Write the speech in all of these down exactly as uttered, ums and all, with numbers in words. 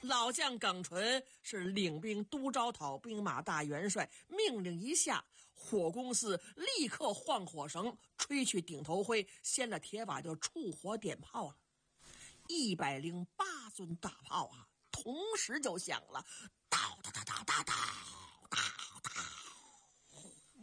老将耿纯是领兵都招讨兵马大元帅，命令一下，火攻司立刻换火绳，吹去顶头灰，掀了铁瓦就触火点炮了。一百零八尊大炮啊，同时就响了，哒哒哒哒哒哒哒哒，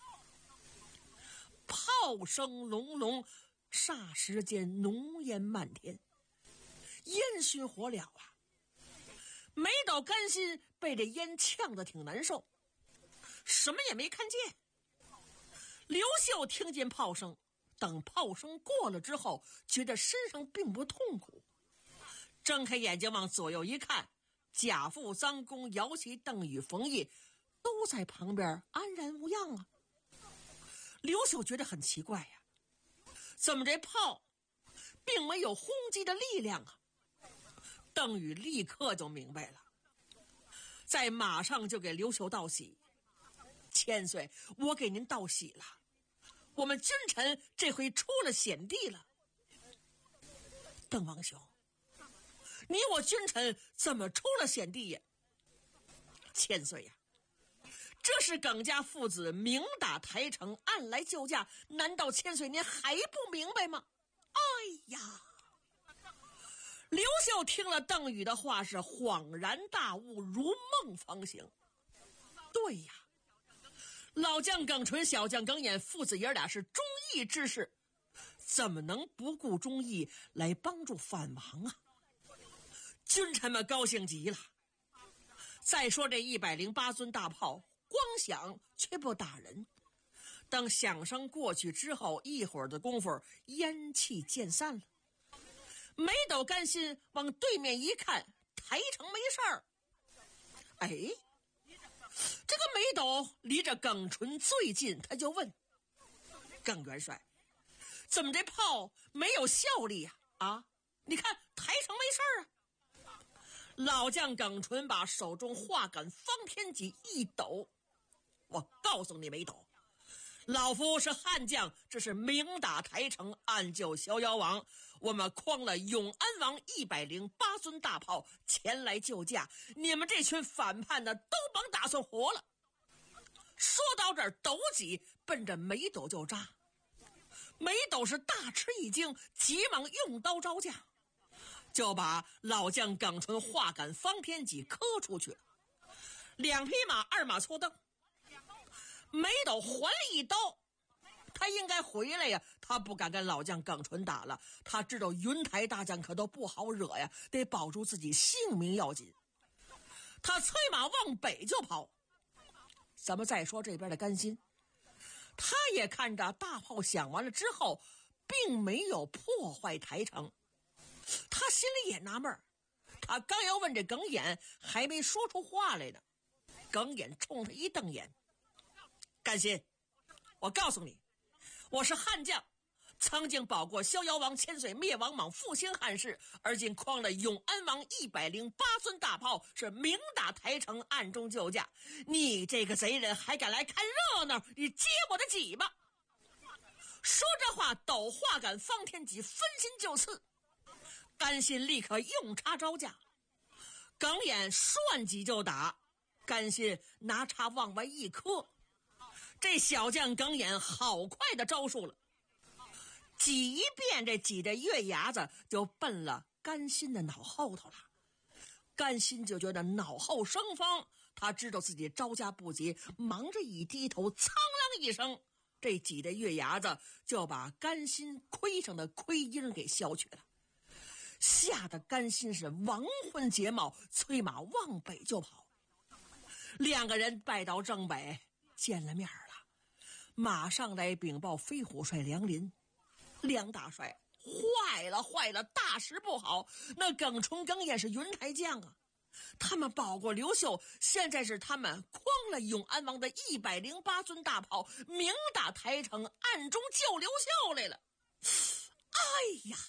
炮声隆隆，霎时间浓烟漫天，烟熏火燎啊！没斗甘心被这烟呛得挺难受，什么也没看见。刘秀听见炮声，等炮声过了之后，觉得身上并不痛苦，睁开眼睛往左右一看，贾父、臧公、姚琦、邓禹、冯异都在旁边安然无恙啊。刘秀觉得很奇怪呀、啊，怎么这炮并没有轰击的力量啊？邓禹立刻就明白了，在马上就给刘秀道喜。千岁，我给您道喜了，我们君臣这回出了险地了。邓王兄，你我君臣怎么出了险地呀？千岁呀，这是耿家父子明打台城，暗来救驾，难道千岁您还不明白吗？哎呀！刘秀听了邓禹的话是恍然大悟，如梦方醒。对呀，老将耿纯、小将耿衍父子爷俩是忠义之士，怎么能不顾忠义来帮助反王啊？君臣们高兴极了。再说这一百零八尊大炮光响却不打人，等响声过去之后，一会儿的功夫烟气渐散了。没斗甘心往对面一看，台城没事儿。哎，这个没斗离着耿纯最近，他就问耿元帅，怎么这炮没有效力呀、啊？啊，你看台城没事儿啊。老将耿纯把手中画杆方天戟一抖，我告诉你没斗，老夫是悍将，这是明打台城，暗救逍遥王。我们诓了永安王一百零八尊大炮前来救驾，你们这群反叛的都甭打算活了。说到这儿，斗戟奔着梅斗就扎。梅斗是大吃一惊，急忙用刀招架，就把老将耿纯画杆方天戟磕出去了。两匹马二马错蹬，梅斗还了一刀，他应该回来呀，他不敢跟老将耿纯打了，他知道云台大将可都不好惹呀，得保住自己性命要紧。他催马往北就跑。咱们再说这边的甘心，他也看着大炮响完了之后并没有破坏台城，他心里也纳闷，他刚要问这耿衍，还没说出话来呢，耿衍冲他一瞪眼，甘心，我告诉你，我是悍将，曾经保过逍遥王千岁灭王莽，复兴汉室，而今诓了永安王一百零八尊大炮，是明打台城，暗中救驾。你这个贼人还敢来看热闹，你接我的戟吧！说这话，抖画杆方天戟分心就刺，甘心立刻用叉招架，耿衍涮戟就打，甘心拿叉往外一磕。这小将耿衍好快的招数了，挤一遍，这挤的月牙子就奔了甘心的脑后头了。甘心就觉得脑后生风，他知道自己招架不及，忙着一低头，苍啷一声，这挤的月牙子就把甘心盔上的盔缨给削去了。吓得甘心是亡魂皆冒，催马往北就跑。两个人拜到正北，见了面了，马上来禀报飞虎帅梁林。梁大帅，坏了坏了，大事不好，那耿纯耿衍是云台将啊，他们保过刘秀，现在是他们诓了永安王的一百零八尊大炮，明打台城，暗中救刘秀来了。哎呀，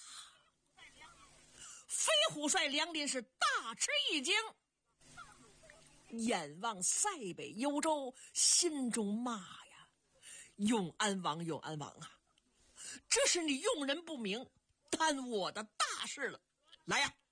飞虎帅梁林是大吃一惊，眼望塞北幽州，心中骂呀，永安王永安王啊，这是你用人不明，耽误我的大事了。来呀，